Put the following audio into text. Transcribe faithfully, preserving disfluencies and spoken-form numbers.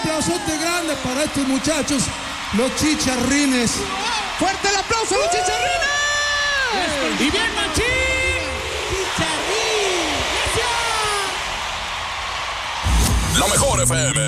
aplausote grande para estos muchachos, los chicharrines. ¡Fuerte el aplauso a los chicharrines! ¡Y bien, machín! ¡Chicharrín! ¡Gracias! La mejor F M.